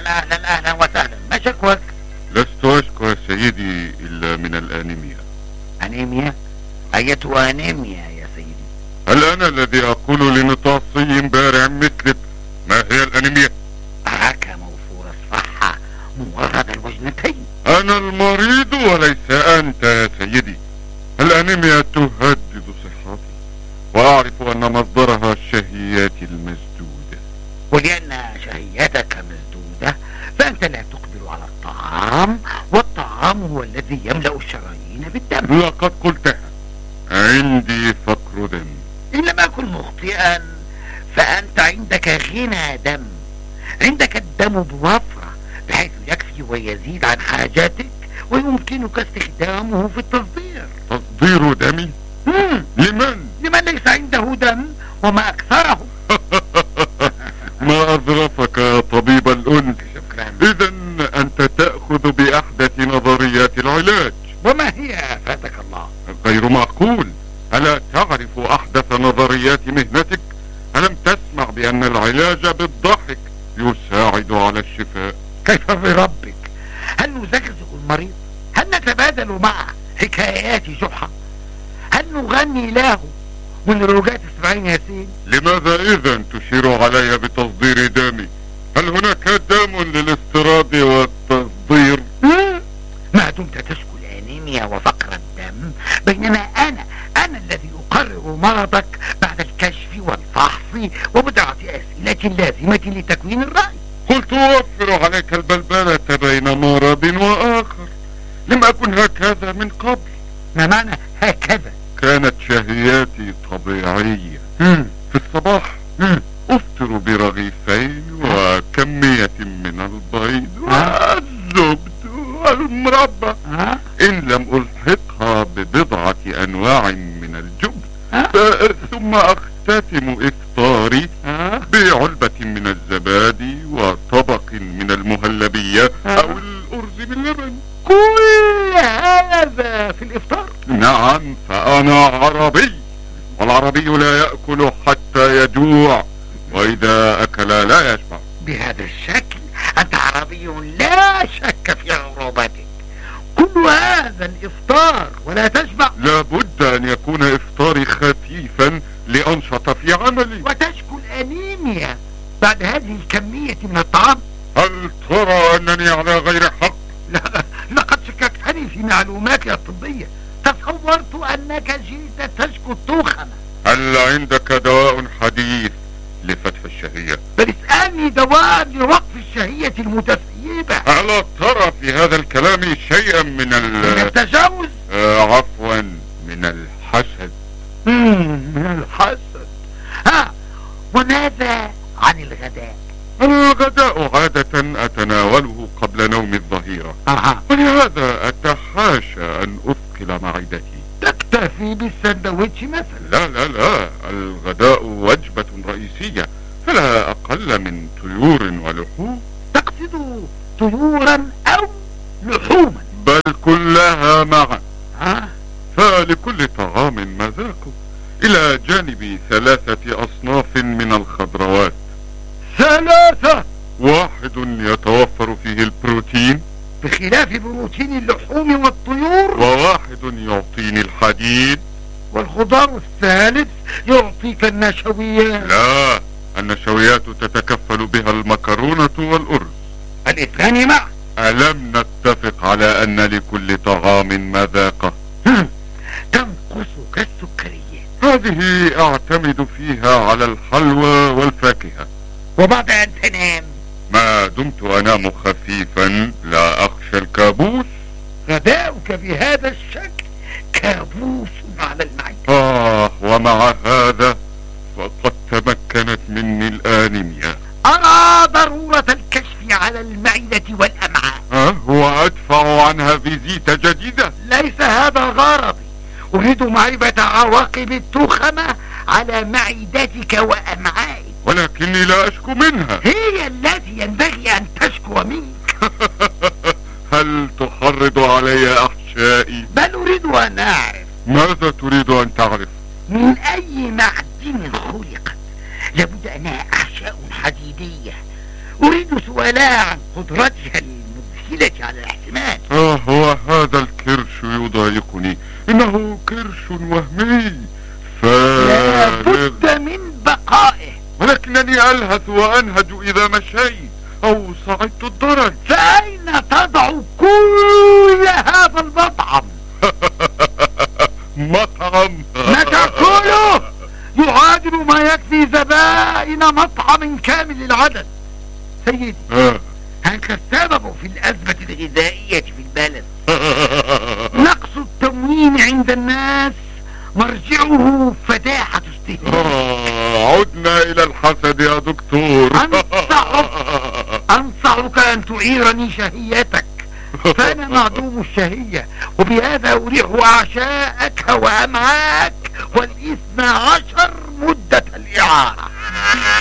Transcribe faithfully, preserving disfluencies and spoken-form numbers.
أهلا أهلا أهلا وسهلا. ما شكوك؟ لست أشكو سيدي إلا من الأنيميا. أنيميا؟ أية أنيميا يا سيدي؟ هل أنا الذي أقول لمتعصي بارع مثلك ما هي الأنيميا؟ أراك موفور الصحة مورد الوجنتين. أنا المريض وليس أنت يا سيدي. الأنيميا تهدد صحتي، وأعرف أن مصدرها الشهيات المسدودة. ولأن شهيتك مسدودة فأنت لا تقدر على الطعام، والطعام هو الذي يملأ الشرايين بالدم. لقد قلتها، عندي فقر دم. إن لم أكن مخطئا فأنت عندك غنى دم، عندك الدم بوفرة بحيث يكفي ويزيد عن حاجاتك، ويمكنك استخدامه في التصدير. تصدير دمي؟ مم. لمن؟ لمن ليس عنده دم وما أكثره. ما أظرفك يا طبيب الأنس. شكرا. إذا أنت تأخذ بأحدث نظريات العلاج. وما هي أفادك الله؟ غير معقول. ألا تعرف أحدث نظريات مهنتك؟ ألم تسمع بأن العلاج بالضحك يساعد على الشفاء؟ كيف بربك؟ هل نزغزغ المريض؟ هل نتبادل معه حكايات جحا؟ هل نغني له مونولوجات اسماعيل ياسين؟ لماذا إذا تشير علي بتصدير دمي؟ هل هناك دم للاستيراد والتصدير؟ ما دمت تشكو الأنيميا وفقر الدم، بينما أنا أنا الذي أقرر مرضك بعد الكشف والفحص وبضعة أسئلة لازمة لتكوين الرأي. قلت أوفر عليك البلبلة بين مرض وآخر. لم أكن هكذا من قبل. ما معنى هكذا؟ كانت شهياتي طبيعية. مم. في الصباح مم. أفطر برغيفين وكمية من البيض والزبد والمربى، ها؟ إن لم ألحقها ببضعة أنواع من الجبن. ها؟ ثم أختتم إفطاري ها؟ بعلبة من الزبادي وطبق من المهلبية أو الأرز باللبن. كل هذا في الإفطار؟ نعم، فأنا عربي، والعربي لا يأكل حتى يجوع، وإذا أكل لا يشبع. بهذا الشكل أنت عربي لا شك في عروبتك. كل هذا الإفطار ولا تشبع؟ لابد أن يكون إفطاري خفيفا لأنشط في عملي. وتشكو الأنيميا بعد هذه الكمية من الطعام؟ هل ترى أنني على غير حق؟ لا، لقد شككتني في معلوماتي الطبية. تصورت أنك جئت تشكو التوخمة. هل عندك دواء حديث لفتح الشهية؟ بل اسألني دواء لوقف الشهية المتسيبة. ألا ترى في هذا الكلام شيئا من من ال التجاوز؟ آه عفوا، من الحسد. من الحسد. ها، وماذا عن الغداء؟ الغداء عادة أتناوله قبل نوم الظهيرة، أها. ولهذا أتحاشى أن أثقل معدتي. تكتفي بالسندويتش مثلا؟ لا لا لا، الغداء وجبة رئيسية، فلا أقل من طيور ولحوم. تقصد طيورا أو لحوما؟ بل كلها معا. ها؟ فلكل طعام مذاقه، إلى جانب ثلاثة أصناف من الخضروات. ثلاثة؟ واحد يتوفر فيه البروتين، بخلاف بروتين اللحوم والطيور. وواحد يعطيني الحديد. والخضار الثالث يعطيك النشويات. لا، النشويات تتكفل بها المكرونة والأرز. الاثنان معا. ألم نتفق على أن لكل طعام مذاقه؟ تنقصك السكريات. هذه أعتمد فيها على الحلوى والفاكهة. وبعد أن تنام؟ ما دمت أنام خفيفا لا أخشى الكابوس. غداؤك بهذا الشكل كابوس على المعدة. آه، ومع هذا فقد تمكنت مني الآنيميا. أرى ضرورة الكشف على المعدة والأمعاء. آه، وأدفع عنها فيزيتا جديدة. ليس هذا غرضي، أريد معرفة عواقب التخمة على معدتك وأمعائك. ولكني لا أشكو منها. هي التي ينبغي أن تشكو منك. هل تحرض علي أحشائي؟ بل أريد أن أعرف. ماذا تريد أن تعرف؟ من أي معدن خلقت؟ لابد أنها أحشاء حديدية. أريد سؤالها عن قدرتها المذهلة على الاحتمال. آه هو هذا الكرش يضايقني، إنه كرش وهمي لا فارغ، بد من بقائه. ولكنني ألهث وأنهج إذا مشيت أو صعدت الدرج. فأين تضع كل هذا المطعم؟ مطعم ما تأكله يعادل ما يكفي زبائن مطعم كامل العدد. سيدي، آه. أنت السبب في الأزمة الغذائية في البلد. نقص التموين عند الناس مرجعه فداحة استهلاك. آه. عدنا إلى الحسد يا دكتور. أنصحك أنصحك أن تعيرني شهيتك، فأنا معدوم الشهية، وبهذا أريح أعشائك وأمعاك والاثنى عشر مدة الإعارة.